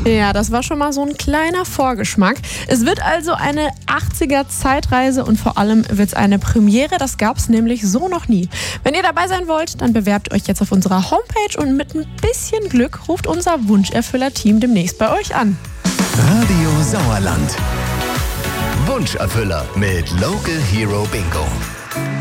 Ja, das war schon mal so ein kleiner Vorgeschmack. Es wird also eine 80er-Zeitreise und vor allem wird es eine Premiere. Das gab es nämlich so noch nie. Wenn ihr dabei sein wollt, dann bewerbt euch jetzt auf unserer Homepage und mit ein bisschen Glück ruft unser Wunscherfüller-Team demnächst bei euch an. Radio Sauerland. Wunscherfüller mit Local Hero Bingo.